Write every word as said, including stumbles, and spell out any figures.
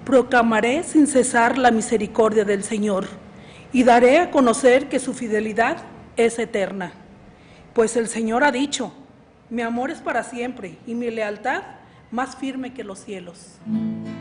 Proclamaré sin cesar la misericordia del Señor y daré a conocer que su fidelidad es eterna. Pues el Señor ha dicho, mi amor es para siempre y mi lealtad más firme que los cielos.